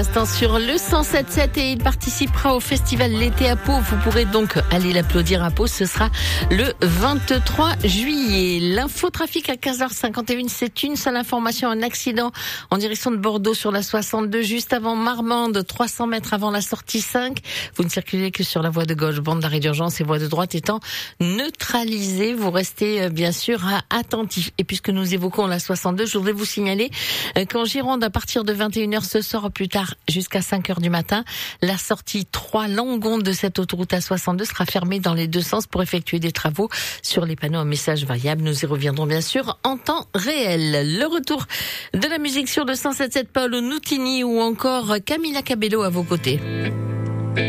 Sur le 107.7 et il participera au festival L'été à Pau. Vous pourrez donc aller l'applaudir à Pau. Ce sera le 23 juillet. L'infotrafic à 15h51. C'est une seule information. Un accident en direction de Bordeaux sur la 62, juste avant Marmande, 300 mètres avant la sortie 5. Vous ne circulez que sur la voie de gauche. Bande d'arrêt d'urgence et voie de droite étant neutralisée. Vous restez bien sûr attentifs. Et puisque nous évoquons la 62, je voudrais vous signaler qu'en Gironde, à partir de 21h ce soir au plus tard, jusqu'à 5h du matin, la sortie 3 Langonde de cette autoroute A62 sera fermée dans les deux sens pour effectuer des travaux sur les panneaux à messages variables. Nous y reviendrons bien sûr en temps réel. Le retour de la musique sur le 107.7, Paolo Nutini ou encore Camila Cabello à vos côtés.